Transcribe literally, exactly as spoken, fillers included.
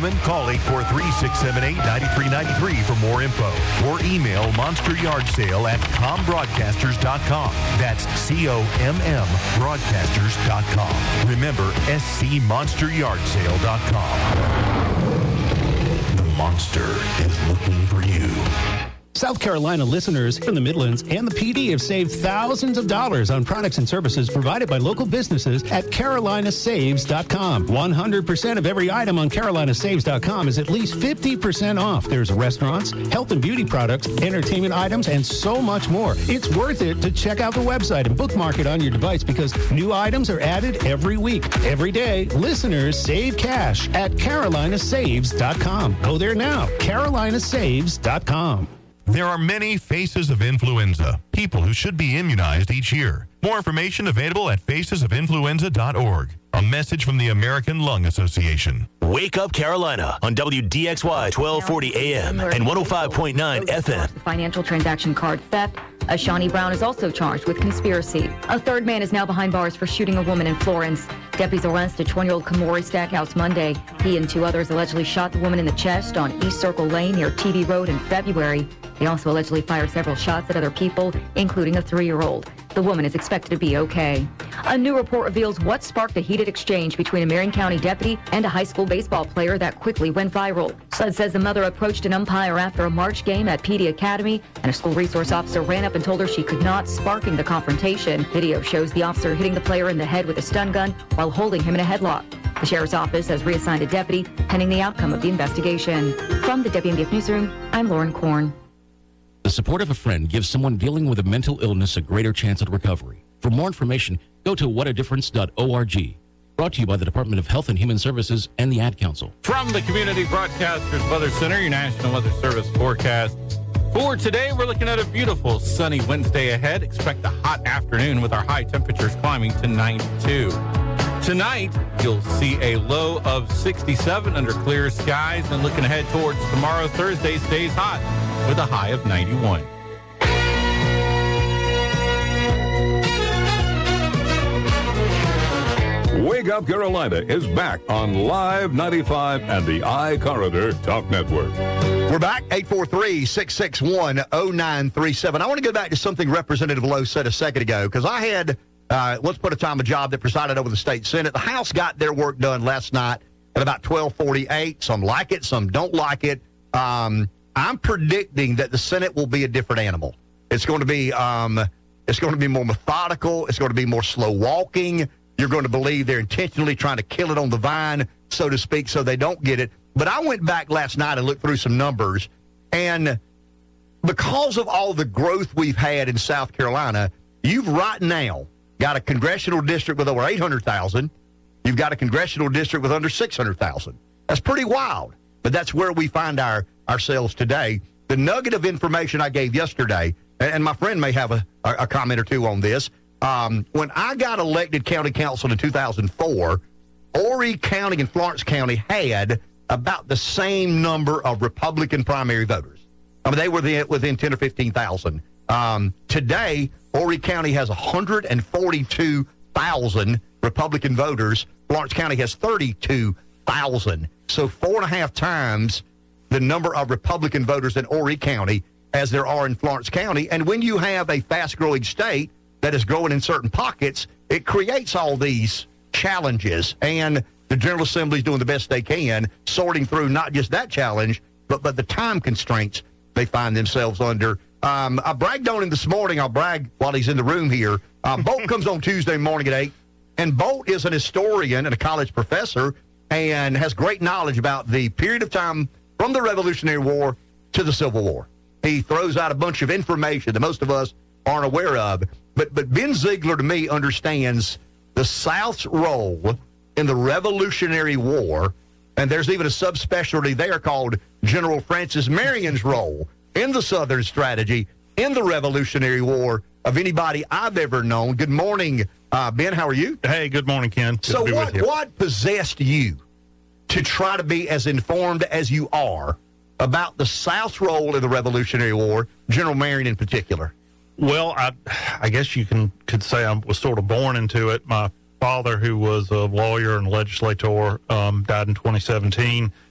women, call eight four three, six seven eight, nine three nine three for more info. Or email Monster Yard Sale at com broadcasters dot com. That's C O M M broadcasters dot com. Remember, S C monster yard sale dot com. The Monster is looking for you. South Carolina listeners from the Midlands and the P D have saved thousands of dollars on products and services provided by local businesses at carolina saves dot com. one hundred percent of every item on carolina saves dot com is at least fifty percent off. There's restaurants, health and beauty products, entertainment items, and so much more. It's worth it to check out the website and bookmark it on your device because new items are added every week. Every day, listeners save cash at carolina saves dot com. Go there now, carolina saves dot com. There are many faces of influenza, people who should be immunized each year. More information available at faces of influenza dot org. A message from the American Lung Association. Wake Up Carolina on W D X Y twelve forty A M and one oh five point nine F M. Financial transaction card theft. Ashani Brown is also charged with conspiracy. A third man is now behind bars for shooting a woman in Florence. Deputies arrested twenty-year-old Kamori Stackhouse Monday. He and two others allegedly shot the woman in the chest on East Circle Lane near T V Road in February. They also allegedly fired several shots at other people, including a three-year-old. The woman is expected to be okay. A new report reveals what sparked a heated exchange between a Marion County deputy and a high school baseball player that quickly went viral. S U D says the mother approached an umpire after a March game at P D Academy, and a school resource officer ran up and told her she could not, sparking the confrontation. Video shows the officer hitting the player in the head with a stun gun while holding him in a headlock. The sheriff's office has reassigned a deputy pending the outcome of the investigation. From the W M B F Newsroom, I'm Lauren Korn. The support of a friend gives someone dealing with a mental illness a greater chance at recovery. For more information, go to what a difference dot org. Brought to you by the Department of Health and Human Services and the Ad Council. From the Community Broadcasters Weather Center, your National Weather Service forecast. For today, we're looking at a beautiful sunny Wednesday ahead. Expect a hot afternoon with our high temperatures climbing to ninety-two. Tonight, you'll see a low of sixty-seven under clear skies, and looking ahead towards tomorrow, Thursday stays hot with a high of ninety-one. Wake Up Carolina is back on Live ninety-five and the iCorridor Talk Network. We're back, eight four three, six six one, oh nine three seven. I want to go back to something Representative Lowe said a second ago, because I had, uh, once upon a time, a job that presided over the state Senate. The House got their work done last night at about twelve forty-eight. Some like it, some don't like it. Um, I'm predicting that the Senate will be a different animal. It's going to be, um, it's going to be more methodical. It's going to be more slow walking. You're going to believe they're intentionally trying to kill it on the vine, so to speak, so they don't get it. But I went back last night and looked through some numbers, and because of all the growth we've had in South Carolina, you've right now got a congressional district with over eight hundred thousand. You've got a congressional district with under six hundred thousand. That's pretty wild, but that's where we find our ourselves today. The nugget of information I gave yesterday, and my friend may have a, a comment or two on this, um, when I got elected county council in two thousand four, Horry County and Florence County had about the same number of Republican primary voters. I mean, they were the, within ten or fifteen thousand. Um, today, Horry County has one hundred forty-two thousand Republican voters. Florence County has thirty-two thousand. So four and a half times the number of Republican voters in Horry County as there are in Florence County. And when you have a fast-growing state that is growing in certain pockets, it creates all these challenges. And the General Assembly is doing the best they can, sorting through not just that challenge, but, but the time constraints they find themselves under. Um, I bragged on him this morning. I'll brag while he's in the room here. Uh, Bolt comes on Tuesday morning at eight, and Bolt is an historian and a college professor and has great knowledge about the period of time from the Revolutionary War to the Civil War. He throws out a bunch of information that most of us aren't aware of. But, but Ben Ziegler, to me, understands the South's role in the Revolutionary War, and there's even a subspecialty there called General Francis Marion's role in the Southern strategy in the Revolutionary War of anybody I've ever known. Good morning, uh, Ben. How are you? Hey, good morning, Ken. Good so to be what, with you. what possessed you to try to be as informed as you are about the South's role in the Revolutionary War, General Marion in particular? Well, I, I guess you can could say I was sort of born into it. My father, who was a lawyer and legislator, um, died in twenty seventeen.